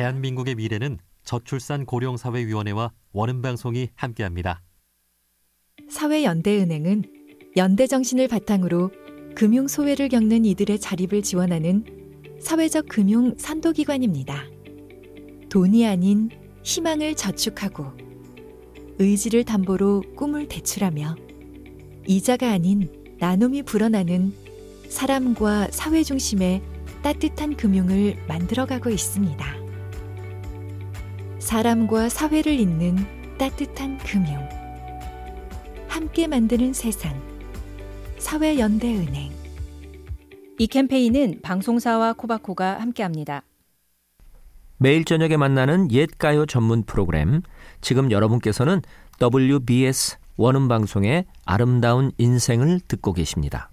대한민국의 미래는 저출산 고령사회위원회와 원음방송이 함께합니다. 사회연대은행은 연대정신을 바탕으로 금융소외를 겪는 이들의 자립을 지원하는 사회적 금융 선도기관입니다. 돈이 아닌 희망을 저축하고 의지를 담보로 꿈을 대출하며 이자가 아닌 나눔이 불어나는 사람과 사회 중심의 따뜻한 금융을 만들어가고 있습니다. 사람과 사회를 잇는 따뜻한 금융. 함께 만드는 세상. 사회연대은행. 이 캠페인은 방송사와 코바코가 함께합니다. 매일 저녁에 만나는 옛가요 전문 프로그램. 지금 여러분께서는 WBS 원음방송의 아름다운 인생을 듣고 계십니다.